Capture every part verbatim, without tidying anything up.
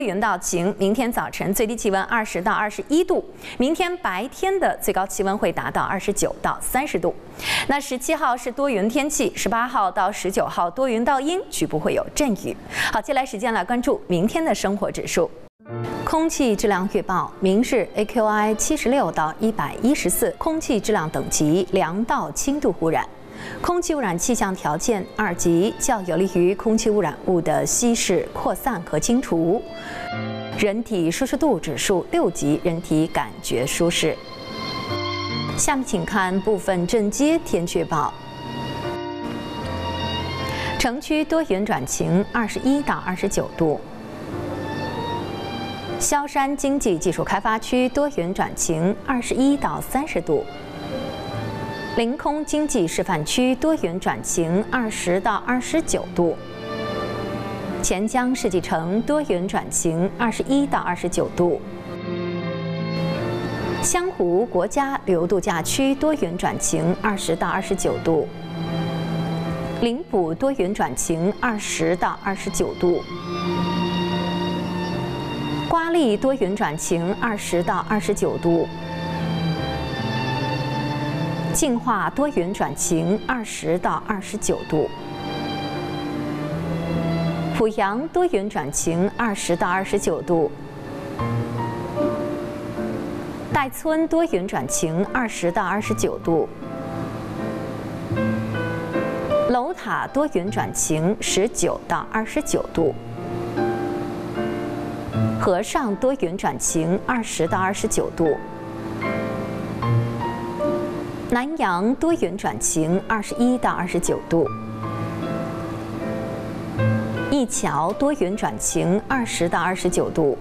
云到晴，明天早晨最低气温二十到二十一度，明天白天的最高气温会达到二十九到三十度。那十七号是多云天气，十八号到十九号多云到阴，局部会有阵雨。好，接下来时间来关注明天的生活指数。空气质量预报：明日 A Q I 七十六到一百一十四，空气质量等级良到轻度污染。 空气污染气象条件二级，较有利于空气污染物的稀释、扩散和清除。人体舒适度指数六级，人体感觉舒适。下面请看部分镇街天气预报。城区多云转晴，二十一到二十九度。萧山经济技术开发区多云转晴，二十一到三十度。 临空经济示范区多云转晴，二十到二十九度。钱江世纪城多云转晴，二十一到二十九度。湘湖国家旅游度假区多云转晴，二十到二十九度。灵埔多云转晴，二十到二十九度。瓜沥多云转晴，二十到二十九度。 净化多云转晴，二十到二十九度；濮阳多云转晴，二十到二十九度；岱村多云转晴，二十到二十九度；楼塔多云转晴，十九到二十九度；和尚多云转晴，二十到二十九度。 南阳多云转晴，二十一到二十九度；义桥多云转晴，二十到二十九度；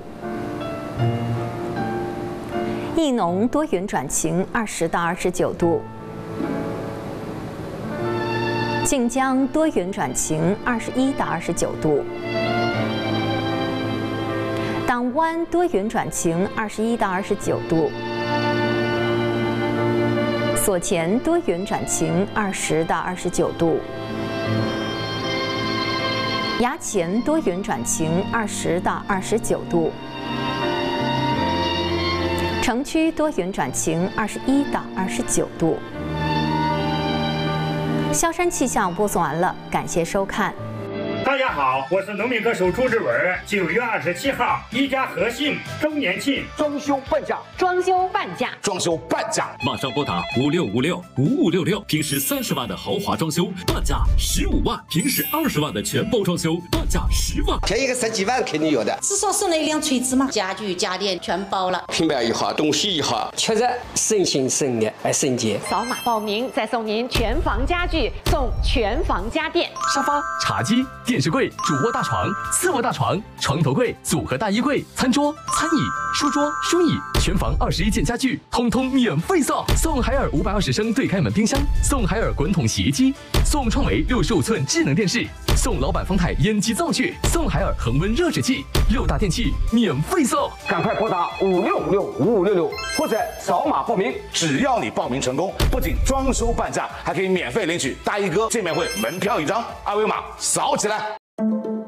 义农多云转晴，二十到二十九度；晋江多云转晴，二十一到二十九度；党湾多云转晴，二十一到二十九度。 所前多云转晴，二十到二十九度；衙前多云转晴，二十到二十九度；城区多云转晴，二十一到二十九度。萧山气象播送完了，感谢收看。 大家好，我是农民歌手朱志文。九月二十七号，一家和信周年庆装修半价， 装修半价， 装修半价， 马上拨打五六五六五五六六，平时三十万的豪华装修，半价十五万；平时二十万的全包装修，半价十万。 便宜个十几万肯定有的。 至少送了一辆锤子嘛，家具家电全包了。 平板也好，东西也好， 确实省心省力还省钱。 扫码报名，再送您全房家具，送全房家电， 沙发、茶几。 电视柜、主卧大床、次卧大床、床头柜、组合大衣柜、餐桌、餐椅、书桌、书椅，全房二十一件家具，通通免费送。送海尔五百二十升对开门冰箱，送海尔滚筒洗衣机，送创维六十五寸智能电视，送老板方太烟机灶具，送海尔恒温热水器，六大电器免费送。 赶快拨打五六五六五五六六，或者扫码报名。 只要你报名成功，不仅装修半价，还可以免费领取大衣哥见面会门票一张，二维码扫起来。